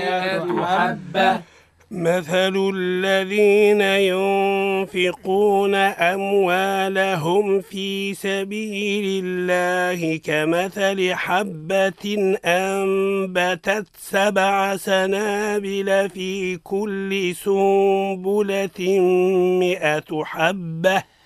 مئة حبة. مثل الذين ينفقون أموالهم في سبيل الله كمثل حبة أنبتت 7 سنابل في كل سنبلة 100 حبة